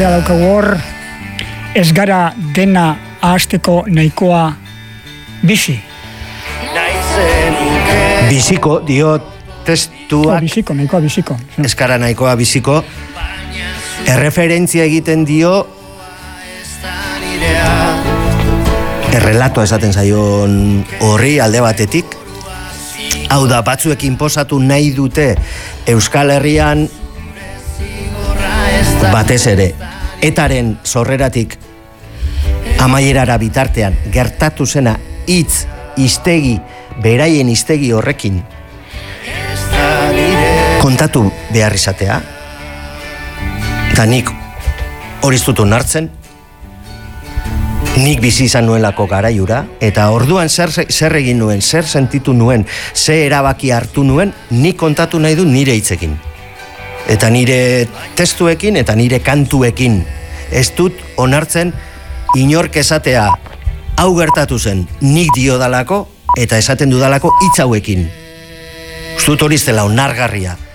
bera daukagu hor, ez gara dena ahazteko nahikoa bizi. Biziko, diot, testuak... Nahikoa biziko. Ez gara nahikoa biziko. Erreferentzia egiten dio errelato esaten zaion horri alde batetik. Hau da, batzuek inposatu nahi dute Euskal Herrian batez ere etaren sorreratik amaierara bitartean gertatu zena hitz, hiztegi, beraien hiztegi horrekin kontatu behar izatea. Eta nik hori ez dut onartzen, nik bizi izan nuelako garaiura, eta orduan zer egin nuen, zer sentitu nuen, zer erabaki hartu nuen, nik kontatu nahi du nire hitzekin. Eta nire testuekin, eta nire kantuekin. Ez dut onartzen inork esatea hau gertatu zen, nik diodalako, eta esaten dudalako hitz hauekin. Ez dut hori ez dela onargarria.